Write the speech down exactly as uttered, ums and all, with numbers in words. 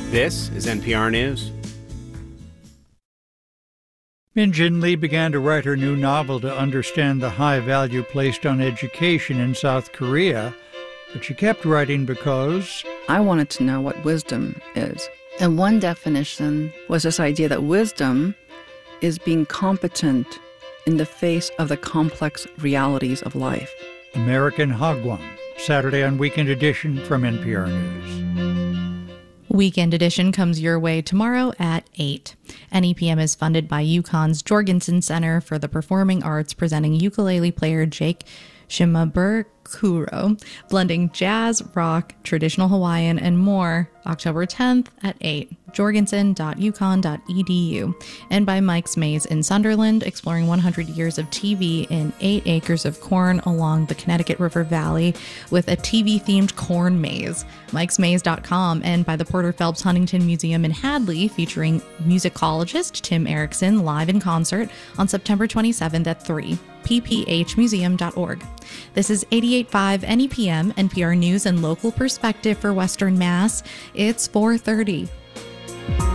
This is N P R News. Min Jin Lee began to write her new novel to understand the high value placed on education in South Korea, but she kept writing because I wanted to know what wisdom is. And one definition was this idea that wisdom is being competent in the face of the complex realities of life. American Hagwon, Saturday on Weekend Edition from N P R News. Weekend Edition comes your way tomorrow at eight. N E P M is funded by UConn's Jorgensen Center for the Performing Arts, presenting ukulele player Jake Shimabukuro, blending jazz, rock, traditional Hawaiian, and more, October tenth at eight. jorgensen dot u conn dot e d u. And by Mike's Maze in Sunderland, exploring one hundred years of T V in eight acres of corn along the Connecticut River Valley with a T V-themed corn maze. mikes maze dot com. And by the Porter Phelps Huntington Museum in Hadley, featuring musicologist Tim Erickson live in concert on September twenty-seventh at three. p p h museum dot org. This is eighty-eight point five N E P M, N P R News and local perspective for Western Mass. It's four thirty.